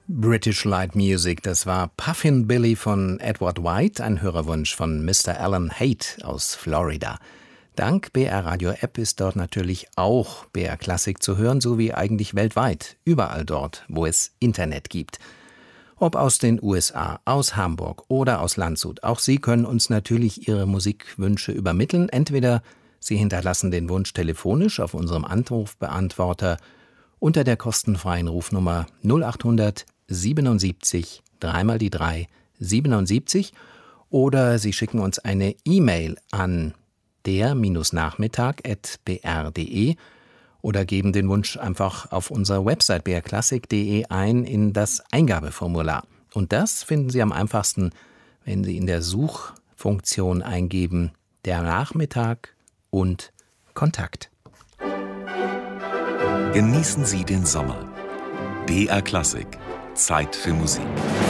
British Light Music, das war Puffin Billy von Edward White, ein Hörerwunsch von Mr. Alan Haight aus Florida. Dank BR Radio App ist dort natürlich auch BR Klassik zu hören, sowie eigentlich weltweit, überall dort, wo es Internet gibt. Ob aus den USA, aus Hamburg oder aus Landshut, auch Sie können uns natürlich Ihre Musikwünsche übermitteln. Entweder Sie hinterlassen den Wunsch telefonisch auf unserem Anrufbeantworter unter der kostenfreien Rufnummer 0800 77 3x3 77 oder Sie schicken uns eine E-Mail an der-nachmittag@br.de oder geben den Wunsch einfach auf unserer Website brklassik.de ein in das Eingabeformular. Und das finden Sie am einfachsten, wenn Sie in der Suchfunktion eingeben, der Nachmittag und Kontakt. Genießen Sie den Sommer. BR Klassik. Zeit für Musik.